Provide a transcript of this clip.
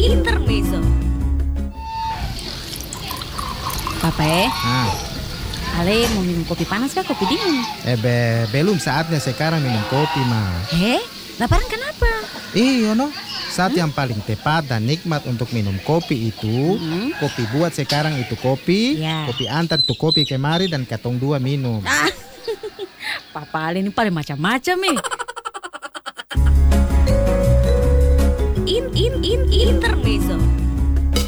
Intermezzo. Papa Ale mau minum kopi panas kah kopi dingin? Belum saatnya sekarang minum kopi, Ma. Laparan kenapa? Iya, no. Saat yang paling tepat dan nikmat untuk minum kopi itu, kopi buat sekarang itu kopi, kopi antar itu kopi kemari dan katong dua minum. Papa Ale ini paling macam-macam Intermezzo.